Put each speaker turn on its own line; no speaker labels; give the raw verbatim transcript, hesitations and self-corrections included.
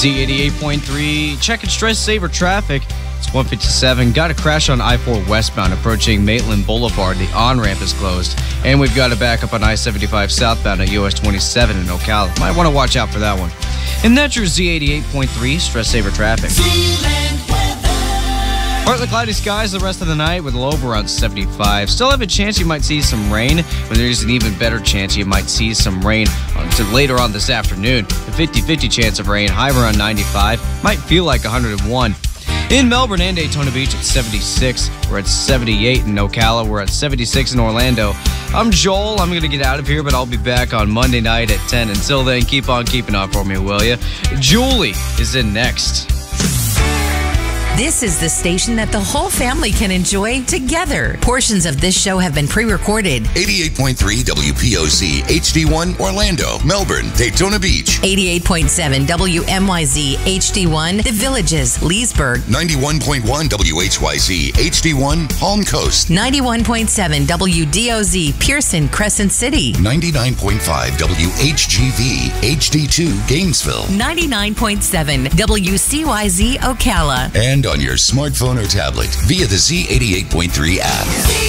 Z eighty-eight point three, checking stress saver traffic. It's one fifty-seven. Got a crash on I four westbound approaching Maitland Boulevard. The on-ramp is closed. And we've got a backup on I seventy-five southbound at U S twenty-seven in Ocala. Might want to watch out for that one. And that's your Z eighty-eight point three stress saver traffic. Partly cloudy skies the rest of the night with a low around seventy-five. Still have a chance you might see some rain, but there's an even better chance you might see some rain until later on this afternoon. A fifty-fifty chance of rain, high around ninety-five. Might feel like one hundred one. In Melbourne and Daytona Beach at seventy-six. We're at seventy-eight in Ocala. We're at seventy-six in Orlando. I'm Joel. I'm going to get out of here, but I'll be back on Monday night at ten. Until then, keep on keeping on for me, will you? Julie is in next.
This is the station that the whole family can enjoy together. Portions of this show have been pre-recorded.
eighty-eight point three W P O Z H D one Orlando, Melbourne, Daytona Beach.
eighty-eight point seven W M Y Z H D one The Villages, Leesburg.
ninety-one point one W H Y Z H D one Palm Coast.
ninety-one point seven W D O Z Pearson, Crescent City.
ninety-nine point five W H G V H D two Gainesville.
ninety-nine point seven W C Y Z Ocala.
And on your smartphone or tablet via the Z eighty-eight point three app.